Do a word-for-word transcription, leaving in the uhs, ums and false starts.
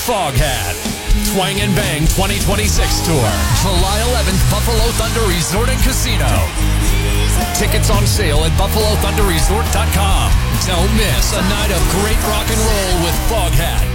Foghat. Twang and Bang twenty twenty-six Tour. July eleventh, Buffalo Thunder Resort and Casino. Tickets on sale at buffalo thunder resort dot com. Don't miss a night of great rock and roll with Foghat.